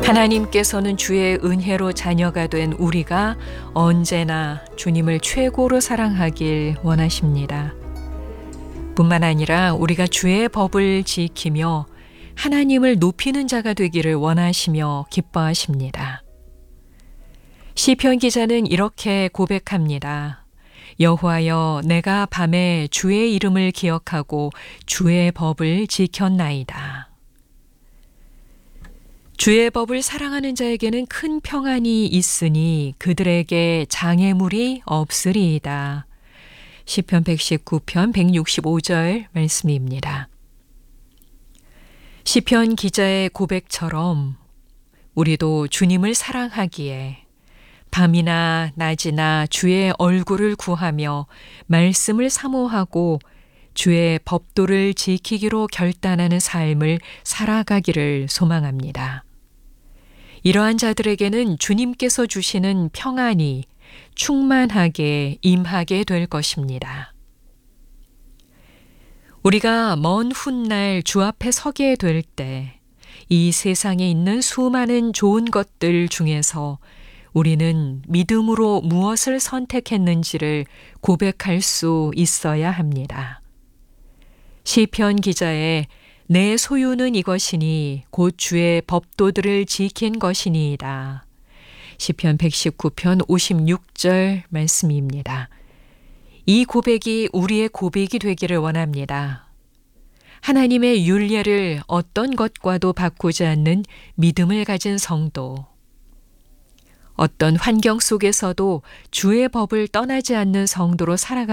하나님께서는 주의 은혜로 자녀가 된 우리가 언제나 주님을 최고로 사랑하길 원하십니다. 뿐만 아니라 우리가 주의 법을 지키며 하나님을 높이는 자가 되기를 원하시며 기뻐하십니다. 시편 기자는 이렇게 고백합니다. 여호와여, 내가 밤에 주의 이름을 기억하고 주의 법을 지켰나이다. 주의 법을 사랑하는 자에게는 큰 평안이 있으니 그들에게 장애물이 없으리이다. 시편 119편 165절 말씀입니다. 시편 기자의 고백처럼 우리도 주님을 사랑하기에 밤이나 낮이나 주의 얼굴을 구하며 말씀을 사모하고 주의 법도를 지키기로 결단하는 삶을 살아가기를 소망합니다. 이러한 자들에게는 주님께서 주시는 평안이 충만하게 임하게 될 것입니다. 우리가 먼 훗날 주 앞에 서게 될 때 이 세상에 있는 수많은 좋은 것들 중에서 우리는 믿음으로 무엇을 선택했는지를 고백할 수 있어야 합니다. 시편 기자의 내 소유는 이것이니 곧 주의 법도들을 지킨 것이니이다. 시편 119편 56절 말씀입니다. 이 고백이 우리의 고백이 되기를 원합니다. 하나님의 율례를 어떤 것과도 바꾸지 않는 믿음을 가진 성도, 어떤 환경 속에서도 주의 법을 떠나지 않는 성도로 살아가